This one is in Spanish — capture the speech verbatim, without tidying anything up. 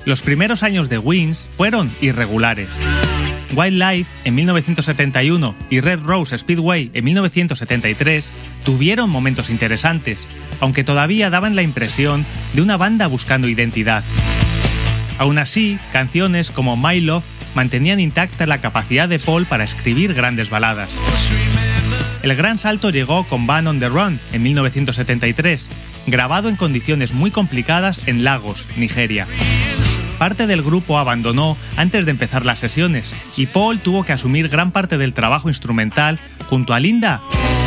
Los primeros años de Wings fueron irregulares. Wildlife en mil novecientos setenta y uno y Red Rose Speedway en mil novecientos setenta y tres tuvieron momentos interesantes, aunque todavía daban la impresión de una banda buscando identidad. Aún así, canciones como My Love mantenían intacta la capacidad de Paul para escribir grandes baladas. El gran salto llegó con Band on the Run en mil novecientos setenta y tres, grabado en condiciones muy complicadas en Lagos, Nigeria. Parte del grupo abandonó antes de empezar las sesiones y Paul tuvo que asumir gran parte del trabajo instrumental junto a Linda